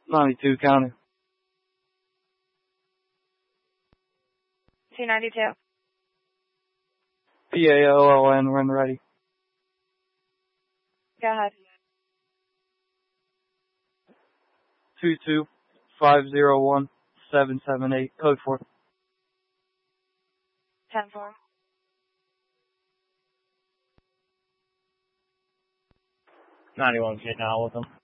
92 County. 292. PAOLN, when ready. Go ahead. 22501-778, code 4. 10-4. 91 getting out with them.